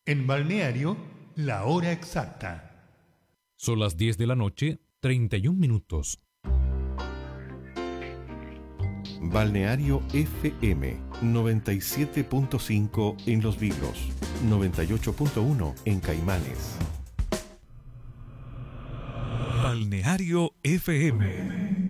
En Balneario, la hora exacta. Son las 10 de la noche, 31 minutos. Balneario FM 97.5 en Los Vilos, 98.1 en Caimanes. Balneario FM.